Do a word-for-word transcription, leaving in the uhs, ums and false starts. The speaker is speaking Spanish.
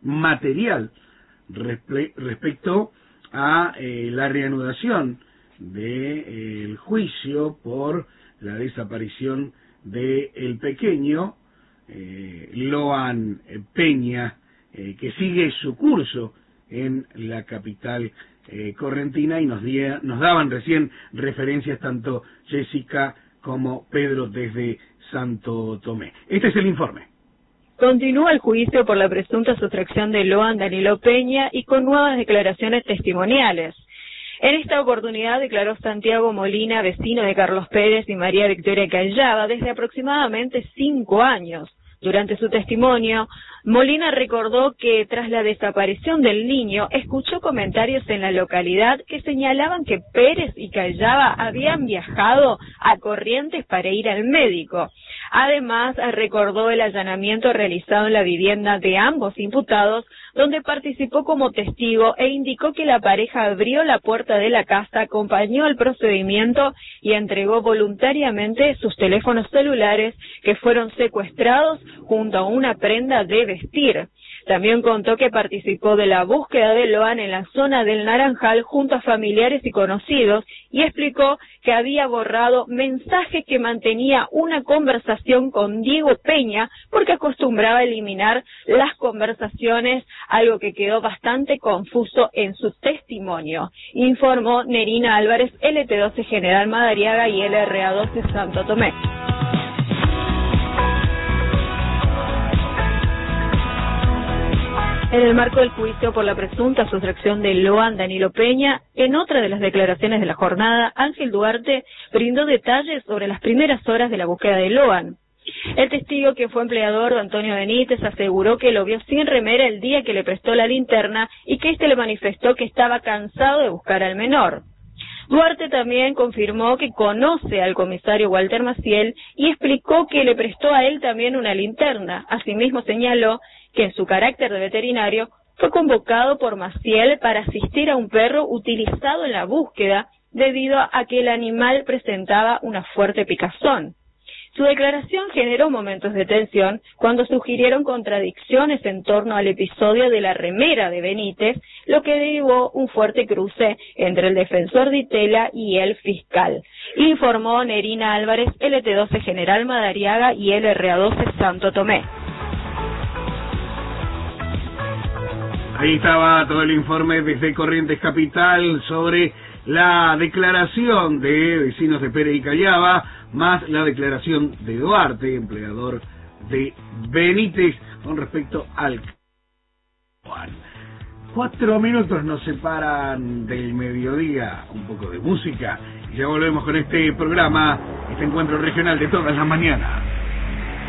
material respe respecto a eh, la reanudación del eh, juicio por la desaparición de el pequeño eh, Loan Peña, eh, que sigue su curso en la capital eh, correntina, y nos, di nos daban recién referencias tanto Jessica como Pedro desde Santo Tomé. Este es el informe. Continúa el juicio por la presunta sustracción de Loan Danilo Peña y con nuevas declaraciones testimoniales. En esta oportunidad declaró Santiago Molina, vecino de Carlos Pérez y María Victoria Callaba, desde aproximadamente cinco años. Durante su testimonio, Molina recordó que tras la desaparición del niño, escuchó comentarios en la localidad que señalaban que Pérez y Callaba habían viajado a Corrientes para ir al médico. Además, recordó el allanamiento realizado en la vivienda de ambos imputados, donde participó como testigo e indicó que la pareja abrió la puerta de la casa, acompañó el procedimiento y entregó voluntariamente sus teléfonos celulares, que fueron secuestrados junto a una prenda de vestir. También contó que participó de la búsqueda de Loan en la zona del Naranjal junto a familiares y conocidos, y explicó que había borrado mensajes que mantenía una conversación con Diego Peña porque acostumbraba a eliminar las conversaciones, algo que quedó bastante confuso en su testimonio. Informó Nerina Álvarez, L T doce General Madariaga y L R A doce Santo Tomé. En el marco del juicio por la presunta sustracción de Loan Danilo Peña, en otra de las declaraciones de la jornada, Ángel Duarte brindó detalles sobre las primeras horas de la búsqueda de Loan. El testigo, que fue empleador de Antonio Benítez, aseguró que lo vio sin remera el día que le prestó la linterna y que éste le manifestó que estaba cansado de buscar al menor. Duarte también confirmó que conoce al comisario Walter Maciel y explicó que le prestó a él también una linterna. Asimismo señaló que en su carácter de veterinario fue convocado por Maciel para asistir a un perro utilizado en la búsqueda debido a que el animal presentaba una fuerte picazón. Su declaración generó momentos de tensión cuando sugirieron contradicciones en torno al episodio de la remera de Benítez, lo que derivó un fuerte cruce entre el defensor de Itela y el fiscal. Informó Nerina Álvarez, L T doce General Madariaga y L R A doce Santo Tomé. Ahí estaba todo el informe desde Corrientes Capital sobre la declaración de vecinos de Pérez y Callaba, más la declaración de Duarte, empleador de Benítez, con respecto al Juan. Cuatro minutos nos separan del mediodía, un poco de música, y ya volvemos con este programa, este encuentro regional de todas las mañanas.